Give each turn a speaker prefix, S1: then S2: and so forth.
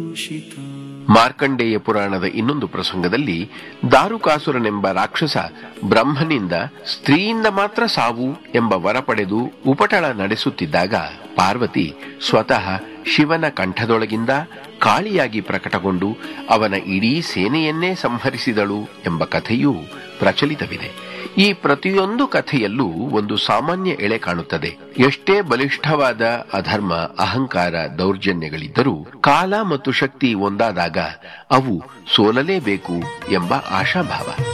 S1: ಮಾರ್ಕಂಡೇಯ ಪುರಾಣದ ಇನ್ನೊಂದು ಪ್ರಸಂಗದಲ್ಲಿ ದಾರುಕಾಸುರನೆಂಬ ರಾಕ್ಷಸ ಬ್ರಹ್ಮನಿಂದ ಸ್ತ್ರೀಯಿಂದ ಮಾತ್ರ ಸಾವು ಎಂಬ ವರ ಪಡೆದು ಉಪಟಳ ನಡೆಸುತ್ತಿದ್ದಾಗ ಪಾರ್ವತಿ ಸ್ವತಃ ಶಿವನ ಕಂಠದೊಳಗಿಂದ ಕಾಳಿಯಾಗಿ ಪ್ರಕಟಗೊಂಡು ಅವನ ಇಡೀ ಸೇನೆಯನ್ನೇ ಸಂಹರಿಸಿದಳು ಎಂಬ ಕಥೆಯೂ ಪ್ರಚಲಿತವಿದೆ. ಈ ಪ್ರತಿಯೊಂದು ಕಥೆಯಲ್ಲೂ ಒಂದು ಸಾಮಾನ್ಯ ಎಳೆ ಕಾಣುತ್ತದೆ. ಎಷ್ಟೇ ಬಲಿಷ್ಠವಾದ ಅಧರ್ಮ, ಅಹಂಕಾರ, ದೌರ್ಜನ್ಯಗಳಿದ್ದರೂ ಕಾಲ ಮತ್ತು ಶಕ್ತಿ ಒಂದಾದಾಗ ಅವು ಸೋಲಲೇಬೇಕು ಎಂಬ ಆಶಾಭಾವ.